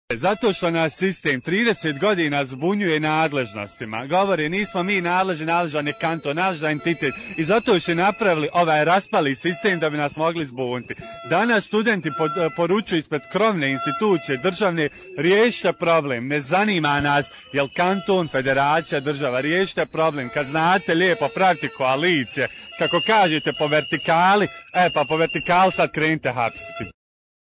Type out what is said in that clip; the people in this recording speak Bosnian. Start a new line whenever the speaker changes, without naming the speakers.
Zato što nas sistem 30 godina zbunjuje nadležnostima. Govori, nismo mi nadležan je kanton, nadležan entitet. I zato su napravili ovaj raspali sistem da bi nas mogli zbuniti. Danas studenti poručuju ispred krovne institucije državne, riješite problem, ne zanima nas jel kanton, federacija, država, riješite problem. Kad znate lijepo praviti koalicije, kako kažete po vertikali, pa po vertikali sad krenite hapsiti.